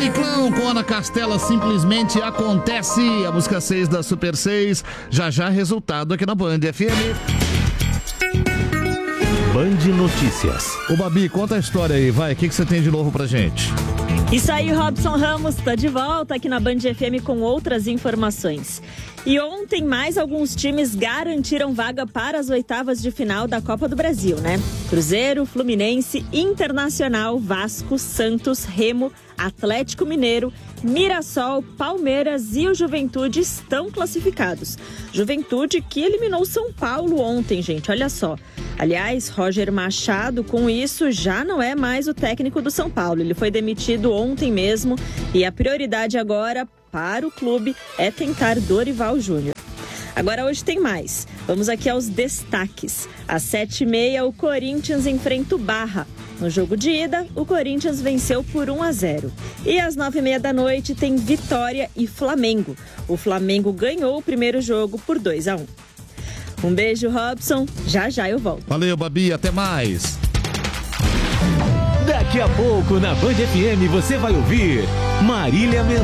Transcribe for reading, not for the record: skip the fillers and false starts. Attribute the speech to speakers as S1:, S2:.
S1: Chiclão com Ana Castela, simplesmente acontece. A música 6 da Super 6. Já já resultado aqui na Band FM.
S2: Band Notícias.
S1: Ô Babi, conta a história aí, vai. O que você tem de novo pra gente?
S3: Isso aí, Robson Ramos está de volta aqui na Band FM com outras informações. E ontem, mais alguns times garantiram vaga para as oitavas de final da Copa do Brasil, né? Cruzeiro, Fluminense, Internacional, Vasco, Santos, Remo, Atlético Mineiro, Mirassol, Palmeiras e o Juventude estão classificados. Juventude que eliminou São Paulo ontem, gente, olha só. Aliás, Roger Machado, com isso, já não é mais o técnico do São Paulo. Ele foi demitido ontem mesmo e a prioridade agora para o clube é tentar Dorival Júnior. Agora hoje tem mais. Vamos aqui aos destaques. Às 7h30, o Corinthians enfrenta o Barra. No jogo de ida, o Corinthians venceu por 1-0. E às 9h30 da noite tem Vitória e Flamengo. O Flamengo ganhou o primeiro jogo por 2-1. Um beijo, Robson. Já já eu volto.
S1: Valeu, Babi. Até mais.
S2: Daqui a pouco na Band FM você vai ouvir Marília Mendonça.